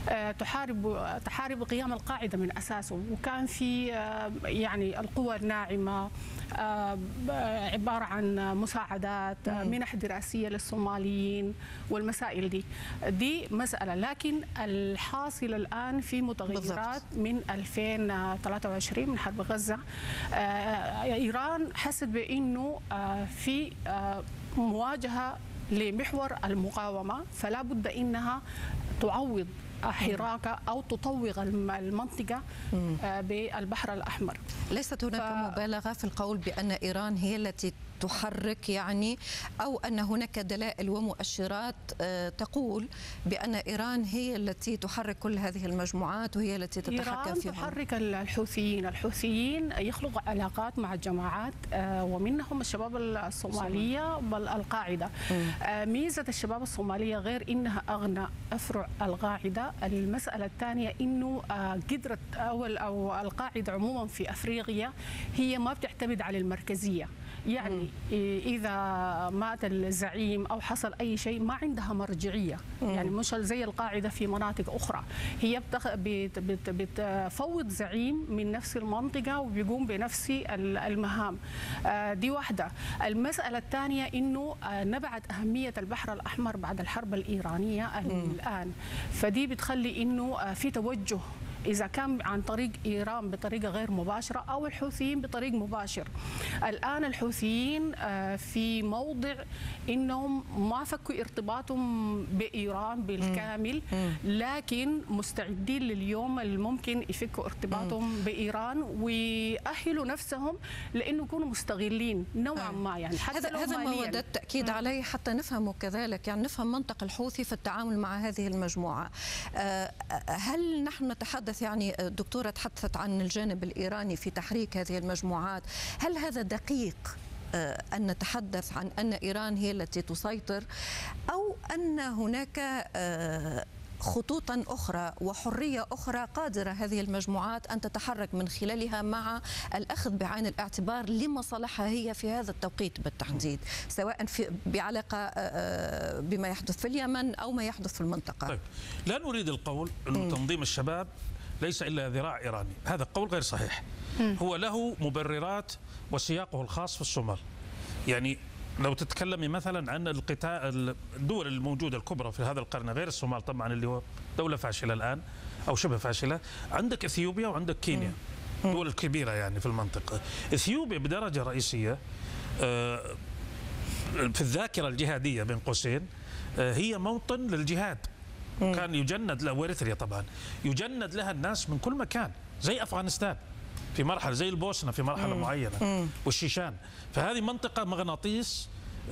تحارب قيام القاعدة من أساسه، وكان في يعني القوى الناعمة عبارة عن مساعدات، منح دراسية للصوماليين والمسائل دي مسألة. لكن الحاصل الآن في متغيرات من 2023 من حرب غزة. إيران حست بأنه في مواجهة لمحور المقاومة، فلا بد إنها تعوض حراك أو تطوغ المنطقة بالبحر الأحمر. ليست هناك مبالغة في القول بأن إيران هي التي تحرك، يعني أو أن هناك دلائل ومؤشرات تقول بأن إيران هي التي تحرك كل هذه المجموعات وهي التي تتحكم فيهم؟ إيران تحرك الحوثيين يخلق علاقات مع الجماعات ومنهم الشباب الصومالية بل القاعدة. ميزة الشباب الصومالية غير إنها أغنى أفرع القاعدة، المسألة الثانية إنه قدرت أو القاعدة عموما في أفريقيا هي ما بتعتمد على المركزية. يعني إذا مات الزعيم أو حصل أي شيء ما عندها مرجعية، يعني مش زي القاعدة في مناطق أخرى، هي بتفوض زعيم من نفس المنطقة وبيقوم بنفس المهام. دي واحدة. المسألة الثانية إنه نبعت أهمية البحر الأحمر بعد الحرب الإيرانية الآن، فدي بتخلي إنه في توجه، إذا كان عن طريق إيران بطريقة غير مباشرة أو الحوثيين بطريق مباشر. الآن الحوثيين في موضع إنهم ما فكوا ارتباطهم بإيران بالكامل، لكن مستعدين لليوم الممكن يفكوا ارتباطهم بإيران ويأهلوا نفسهم لأنه يكونوا مستغلين نوعا ما. يعني هذا ما ودت التأكيد عليه حتى نفهمه كذلك، يعني نفهم منطق الحوثي في التعامل مع هذه المجموعة. هل نحن نتحدث، يعني الدكتورة تحدثت عن الجانب الإيراني في تحريك هذه المجموعات، هل هذا دقيق أن نتحدث عن أن إيران هي التي تسيطر، أو أن هناك خطوطا أخرى وحرية أخرى قادرة هذه المجموعات أن تتحرك من خلالها مع الأخذ بعين الاعتبار لمصالحها هي في هذا التوقيت بالتحديد، سواء بعلاقة بما يحدث في اليمن أو ما يحدث في المنطقة؟ طيب، لا نريد القول أن تنظيم الشباب ليس إلا ذراع إيراني، هذا القول غير صحيح. هو له مبررات وسياقه الخاص في الصومال. يعني لو تتكلمي مثلا عن الدول الموجودة الكبرى في هذا القرن غير الصومال طبعا اللي هو دولة فاشلة الآن أو شبه فاشلة، عندك إثيوبيا وعندك كينيا، دول الكبيرة يعني في المنطقة. إثيوبيا بدرجة رئيسية في الذاكرة الجهادية بين قوسين هي موطن للجهاد، كان يجند له، وإريتريا طبعا يجند لها الناس من كل مكان، زي أفغانستان في مرحلة، زي البوسنة في مرحلة معينة، والشيشان. فهذه منطقة مغناطيس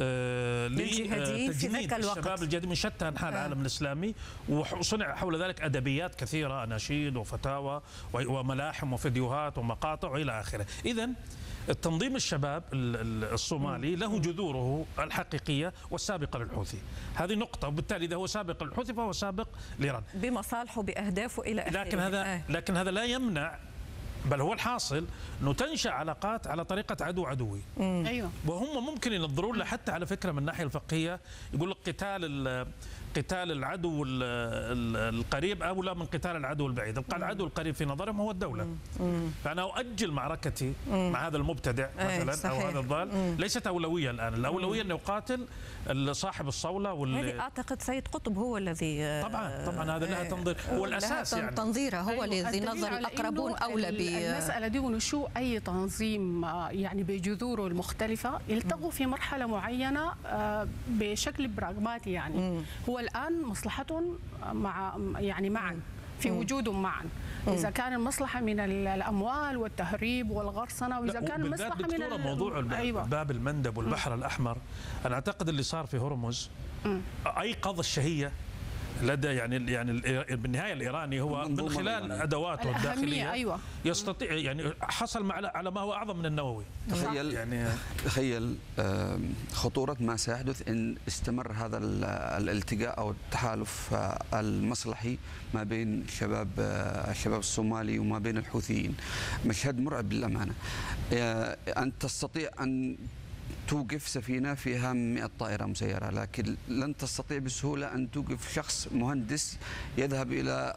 لتجنيد الشباب الجديد من شتى أنحاء العالم الإسلامي، وصنع حول ذلك أدبيات كثيرة، أناشيد وفتاوى وملاحم وفيديوهات ومقاطع وإلى آخره. إذن التنظيم الشباب الصومالي له جذوره الحقيقية والسابقة للحوثي، هذه نقطة، وبالتالي إذا هو سابق للحوثي فهو سابق لإيران بمصالحه بأهدافه إلى آخره. لكن هذا لا يمنع، بل هو الحاصل أنه تنشأ علاقات على طريقة عدوي. أيوة. وهم ممكن ينظرون له حتى على فكرة من الناحية الفقهية، يقول لك قتال العدو القريب أولى من قتال العدو البعيد. العدو القريب في نظرهم هو الدولة. فأنا أؤجل معركتي مع هذا المبتدع مثلا أو هذا الضال، ليست أولوية الآن. الأولوية أن يقاتل صاحب الصولة هذه أعتقد سيد قطب هو الذي طبعا هذا لها تنظير، هو الأساس يعني تنظيرها هو الذي نظر الأقربون أولى المسألة دي. ونشوء أي تنظيم يعني بجذوره المختلفة يلتقوا في مرحلة معينة بشكل براغماتي، يعني هو الآن مصلحتهم معا في وجودهم معا. إذا كان المصلحة من الأموال والتهريب والغرصنة، وإذا كان المصلحة من موضوع باب المندب والبحر الأحمر، أنا أعتقد اللي صار في هرمز أيقظ الشهية لدى يعني بالنهايه الايراني هو من خلال ادواته الداخليه أيوة. يستطيع، يعني حصل على ما هو اعظم من النووي. تخيل خطوره ما سيحدث ان استمر هذا الالتقاء او التحالف المصلحي ما بين الشباب الصومالي وما بين الحوثيين. مشهد مرعب للامانه. انت تستطيع ان توقف سفينة فيها 100 طائرة مسيرة، لكن لن تستطيع بسهولة أن توقف شخص مهندس يذهب إلى